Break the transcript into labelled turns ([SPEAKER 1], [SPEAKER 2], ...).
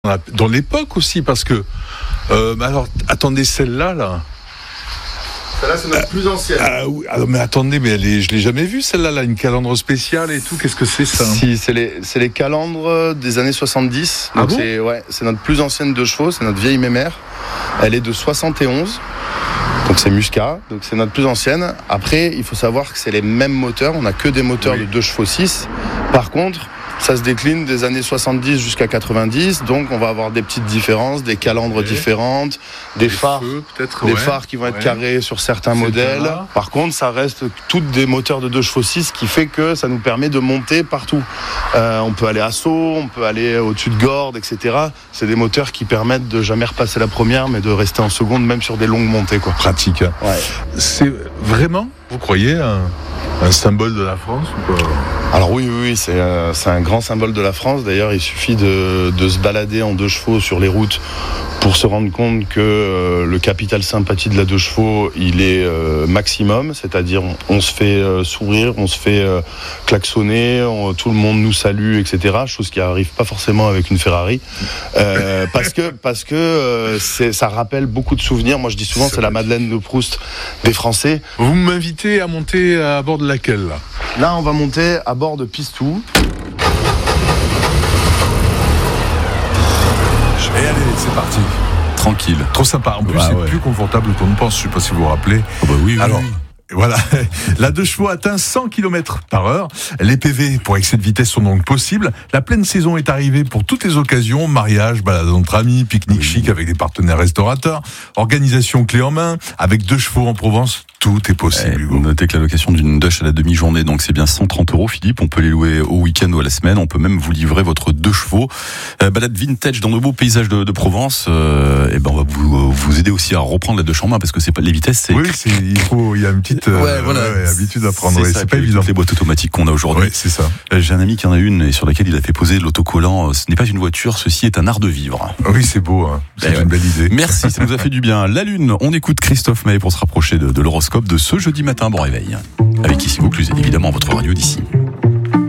[SPEAKER 1] Dans l'époque aussi, parce que alors attendez, celle-là
[SPEAKER 2] Celle-là, c'est notre plus ancienne.
[SPEAKER 1] Mais attendez, je l'ai jamais vue celle-là, une calandre spéciale et tout. Qu'est-ce que c'est ça?
[SPEAKER 2] Si, c'est les calandres des années 70. Donc c'est notre plus ancienne 2 chevaux, c'est notre vieille mémère. Elle est de 71. Donc c'est Muscat, donc c'est notre plus ancienne. Après, il faut savoir que c'est les mêmes moteurs, on n'a que des moteurs de 2 chevaux 6. Par contre, ça se décline des années 70 jusqu'à 90, donc on va avoir des petites différences, des calandres différentes, des phares, phares qui vont être carrés sur certains modèles. Par contre, ça reste toutes des moteurs de 2 chevaux 6, ce qui fait que ça nous permet de monter partout. On peut aller à saut, on peut aller au-dessus de Gordes, etc. C'est des moteurs qui permettent de jamais repasser la première, mais de rester en seconde, même sur des longues montées, quoi.
[SPEAKER 1] Pratique. Ouais. C'est vraiment, vous croyez, un symbole de la France ou pas?
[SPEAKER 2] Alors oui, c'est un grand symbole de la France. D'ailleurs, il suffit de se balader en 2 chevaux sur les routes pour se rendre compte que le capital sympathie de la 2 chevaux, il est maximum. C'est-à-dire, on se fait sourire, on se fait klaxonner, tout le monde nous salue, etc. Chose qui n'arrive pas forcément avec une Ferrari. Parce que ça rappelle beaucoup de souvenirs. Moi, je dis souvent, c'est la Madeleine de Proust des Français.
[SPEAKER 1] Vous m'invitez à monter à bord de laquelle, là ?
[SPEAKER 2] Là, on va monter à bord de Pistou.
[SPEAKER 1] Et allez, c'est parti.
[SPEAKER 3] Tranquille.
[SPEAKER 1] Trop sympa. En plus, c'est plus confortable qu'on ne pense. Je ne sais pas si vous vous rappelez.
[SPEAKER 3] Oui.
[SPEAKER 1] Voilà, la 2 chevaux atteint 100 km/h. Les PV pour excès de vitesse sont donc possibles. La pleine saison est arrivée pour toutes les occasions. Mariage, balade entre amis, pique-nique chic avec des partenaires restaurateurs, organisation clé en main, avec 2 chevaux en Provence. Tout est possible, Hugo.
[SPEAKER 3] Notez que la location d'une Dush à la demi-journée, donc c'est bien 130 €, Philippe. On peut les louer au week-end ou à la semaine. On peut même vous livrer votre 2 chevaux. Balade vintage dans de beaux paysages de Provence. On va vous aider aussi à reprendre la Dush en main parce que c'est pas les vitesses.
[SPEAKER 1] Il y a une petite habitude à prendre.
[SPEAKER 3] C'est pas évident. Les boîtes automatiques qu'on a aujourd'hui.
[SPEAKER 1] C'est ça.
[SPEAKER 3] J'ai un ami qui en a une et sur laquelle il a fait poser l'autocollant. Ce n'est pas une voiture, ceci est un art de vivre.
[SPEAKER 1] Oui, c'est beau. C'est une belle idée.
[SPEAKER 3] Merci, ça nous a fait du bien. La Lune, on écoute Christophe Maé pour se rapprocher de l'horoscope de ce jeudi matin. Bon réveil. Avec ici Vaucluse, évidemment, votre radio d'ici.